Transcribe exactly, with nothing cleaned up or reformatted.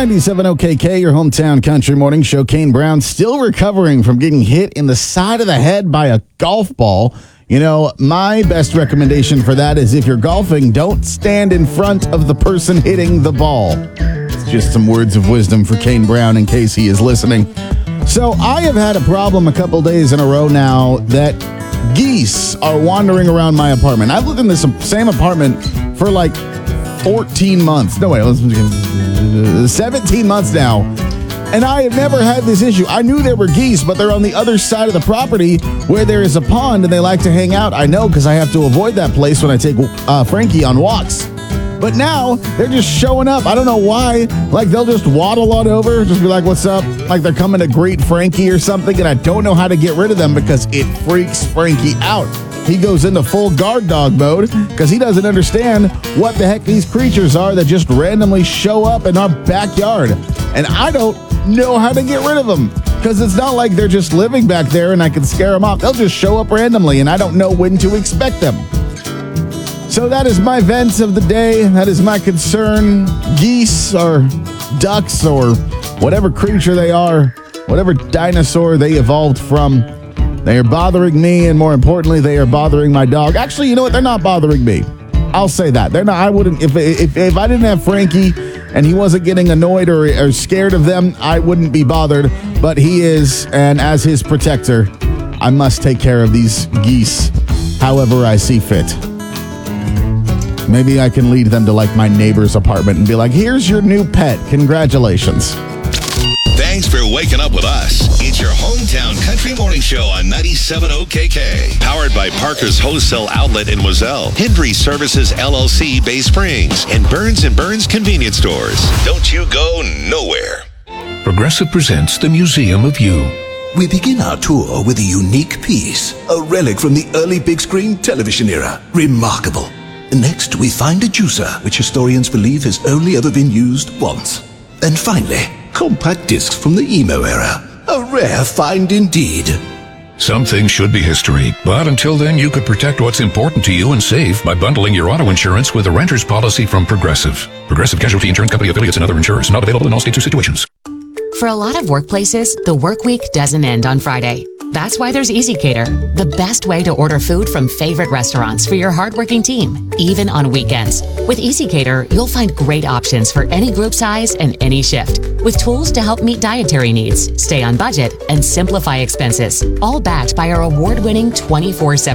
ninety-seven O K K, your hometown country morning show. Kane Brown still recovering from getting hit in the side of the head by a golf ball. You know, my best recommendation for that is if you're golfing, don't stand in front of the person hitting the ball. It's just some words of wisdom for Kane Brown in case he is listening. So I have had a problem a couple days in a row now that geese are wandering around my apartment. I've lived in this same apartment for like fourteen months. No, wait, let's seventeen months now. And I have never had this issue. I knew there were geese, but they're on the other side of the property where there is a pond and they like to hang out. I know because I have to avoid that place when I take uh, Frankie on walks. But now they're just showing up. I don't know why. Like they'll just waddle on over, just be like, what's up? Like they're coming to greet Frankie or something. And I don't know how to get rid of them because it freaks Frankie out. He goes into full guard dog mode because he doesn't understand what the heck these creatures are that just randomly show up in our backyard. And I don't know how to get rid of them because it's not like they're just living back there and I can scare them off. They'll just show up randomly and I don't know when to expect them. So that is my vent of the day. That is my concern. Geese or ducks or whatever creature they are, whatever dinosaur they evolved from, they are bothering me, and more importantly, they are bothering my dog. Actually, you know what? They're not bothering me. I'll say that. They're not. I wouldn't if if if I didn't have Frankie and he wasn't getting annoyed or, or scared of them, I wouldn't be bothered. But he is, and as his protector, I must take care of these geese however I see fit. Maybe I can lead them to like my neighbor's apartment and be like, here's your new pet. Congratulations. Thanks for waking up with us. It's your hometown country morning show on ninety-seven O K K. Powered by Parker's Wholesale Outlet in Moselle, Hendry Services L L C Bay Springs, and Burns and Burns Convenience Stores. Don't you go nowhere. Progressive presents the Museum of You. We begin our tour with a unique piece, a relic from the early big screen television era. Remarkable. Next, we find a juicer, which historians believe has only ever been used once. And finally, compact discs from the emo era. A rare find indeed. Some things should be history, but until then, you could protect what's important to you and save by bundling your auto insurance with a renter's policy from Progressive. Progressive Casualty Insurance Company affiliates and other insurers. Not available in all states or situations. For a lot of workplaces, the work week doesn't end on Friday. That's why there's EasyCater, the best way to order food from favorite restaurants for your hardworking team, even on weekends. With EasyCater, you'll find great options for any group size and any shift, with tools to help meet dietary needs, stay on budget, and simplify expenses, all backed by our award-winning twenty-four seven